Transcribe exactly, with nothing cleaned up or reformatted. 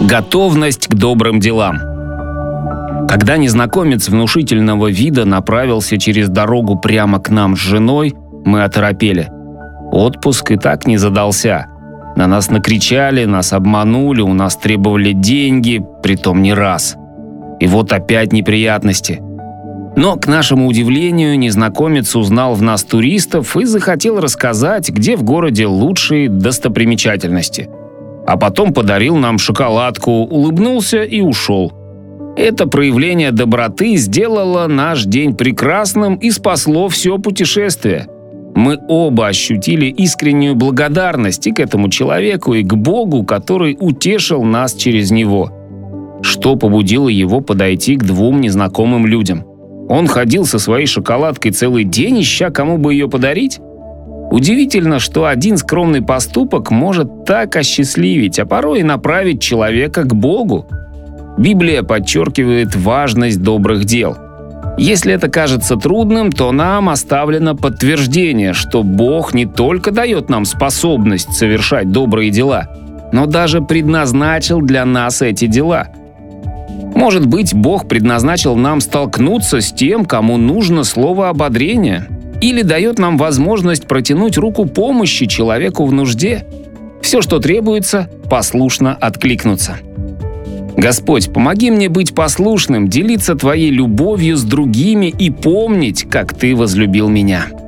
Готовность к добрым делам. Когда незнакомец внушительного вида направился через дорогу прямо к нам с женой, мы оторопели. Отпуск и так не задался. На нас накричали, нас обманули, у нас требовали деньги, притом не раз. И вот опять неприятности. Но, к нашему удивлению, незнакомец узнал в нас туристов и захотел рассказать, где в городе лучшие достопримечательности. А потом подарил нам шоколадку, улыбнулся и ушел. Это проявление доброты сделало наш день прекрасным и спасло все путешествие. Мы оба ощутили искреннюю благодарность и к этому человеку, и к Богу, который утешил нас через него. Что побудило его подойти к двум незнакомым людям? Он ходил со своей шоколадкой целый день, ища, кому бы ее подарить? Удивительно, что один скромный поступок может так осчастливить, а порой и направить человека к Богу. Библия подчеркивает важность добрых дел. Если это кажется трудным, то нам оставлено подтверждение, что Бог не только дает нам способность совершать добрые дела, но даже предназначил для нас эти дела. Может быть, Бог предназначил нам столкнуться с тем, кому нужно слово ободрения, или дает нам возможность протянуть руку помощи человеку в нужде. Все, что требуется, послушно откликнуться. Господь, помоги мне быть послушным, делиться Твоей любовью с другими и помнить, как Ты возлюбил меня.